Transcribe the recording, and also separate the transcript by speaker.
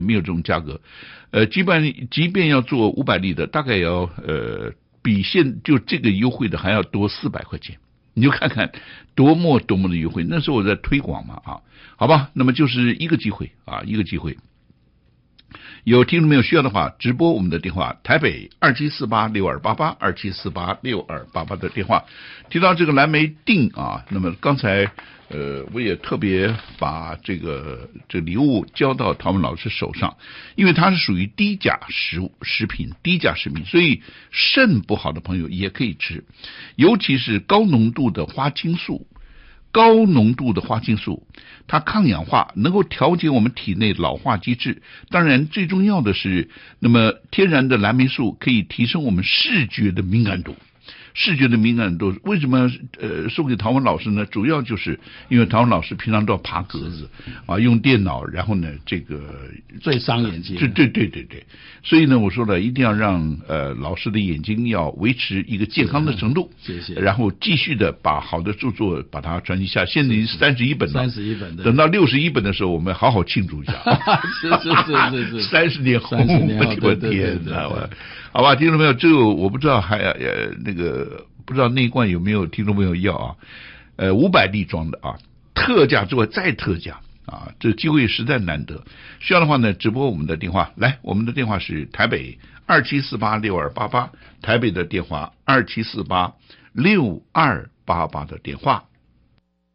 Speaker 1: 没有这种价格。即便要做500粒的，大概要比就这个优惠的还要多400块钱。你就看看多么的优惠。那时候我在推广嘛啊，好吧，那么就是一个机会啊，一个机会。有听众朋友需要的话，直播我们的电话，台北27486288，27486288的电话。提到这个蓝莓锭啊，那么刚才我也特别把这个礼物交到陶文老师手上，因为它是属于低钾食品，所以肾不好的朋友也可以吃，尤其是高浓度的花青素，它抗氧化，能够调节我们体内老化机制。当然最重要的是，那么天然的蓝莓素可以提升我们视觉的敏感度。为什么送给陶文老师呢？主要就是因为陶文老师平常都要爬格子啊，用电脑，然后呢这个
Speaker 2: 最伤眼睛。
Speaker 1: 对，所以呢我说了，一定要让老师的眼睛要维持一个健康的程度。
Speaker 2: 谢谢。
Speaker 1: 然后继续的把好的著作把它传递下。现在31本了
Speaker 2: ，31本的，
Speaker 1: 等到61本的时候，我们好好庆祝一下。
Speaker 2: 是
Speaker 1: 30年后，我天哪！好吧，听众朋友，这个我不知道不知道那一罐有没有听众朋友要啊？500粒装的啊，特价之外再特价啊，这机会实在难得。需要的话呢，直播我们的电话来，我们的电话是台北27486288，台北的电话27486288的电话。